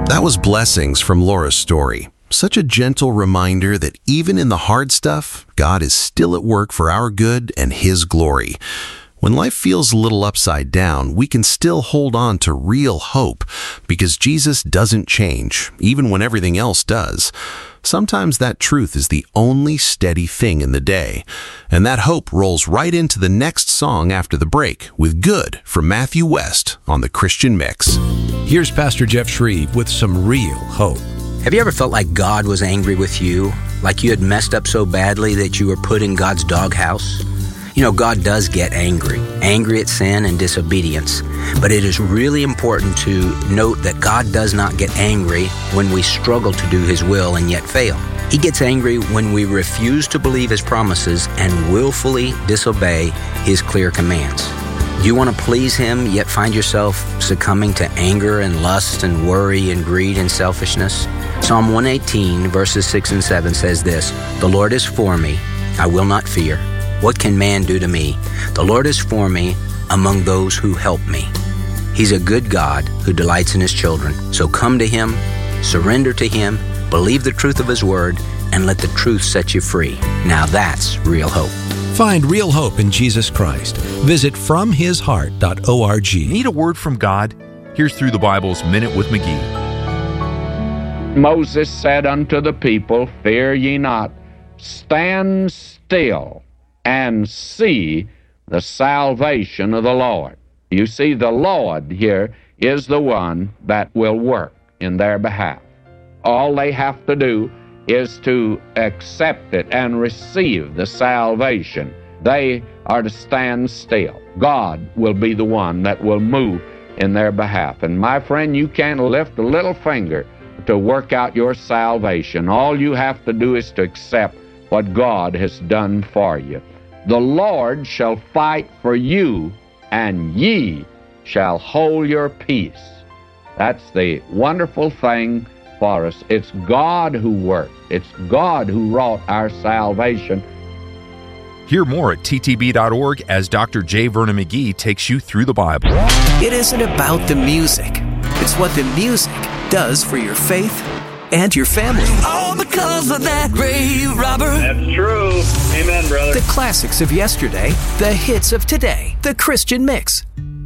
That was Blessings from Laura's story. Such a gentle reminder that even in the hard stuff, God is still at work for our good and His glory. When life feels a little upside down, we can still hold on to real hope because Jesus doesn't change, even when everything else does. Sometimes that truth is the only steady thing in the day. And that hope rolls right into the next song after the break with Good from Matthew West on the Christian Mix. Here's Pastor Jeff Shreve with some real hope. Have you ever felt like God was angry with you? Like you had messed up so badly that you were put in God's doghouse? You know, God does get angry at sin and disobedience. But it is really important to note that God does not get angry when we struggle to do His will and yet fail. He gets angry when we refuse to believe His promises and willfully disobey His clear commands. Do you want to please Him, yet find yourself succumbing to anger and lust and worry and greed and selfishness? Psalm 118, verses 6 and 7 says this, "The Lord is for me, I will not fear. What can man do to me? The Lord is for me among those who help me." He's a good God who delights in His children. So come to Him, surrender to Him, believe the truth of His word, and let the truth set you free. Now that's real hope. Find real hope in Jesus Christ. Visit FromHisHeart.org. Need a word from God? Here's Through the Bible's Minute with McGee. Moses said unto the people, "Fear ye not, stand still and see the salvation of the Lord." You see, the Lord here is the one that will work in their behalf. All they have to do is to accept it and receive the salvation. They are to stand still. God will be the one that will move in their behalf. And my friend, you can't lift a little finger to work out your salvation. All you have to do is to accept what God has done for you. The Lord shall fight for you, and ye shall hold your peace. That's the wonderful thing for us. It's God who worked. It's God who wrought our salvation. Hear more at ttb.org as Dr. J. Vernon McGee takes you through the Bible. It isn't about the music. It's what the music does for your faith and your family. All because of that grave robber. That's true. Amen, brother. The classics of yesterday, the hits of today. The Christian Mix.